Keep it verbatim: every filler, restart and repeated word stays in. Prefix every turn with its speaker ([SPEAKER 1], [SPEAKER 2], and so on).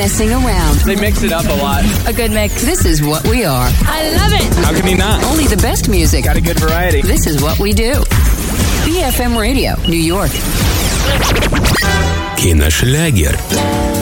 [SPEAKER 1] messing around.
[SPEAKER 2] They mix it up a lot.
[SPEAKER 1] A good mix. This is what we are.
[SPEAKER 3] I love it.
[SPEAKER 2] How can you not?
[SPEAKER 1] Only the best music.
[SPEAKER 2] Got a good variety.
[SPEAKER 1] This is what we do. B F M Radio, New York.
[SPEAKER 4] Киношлягер.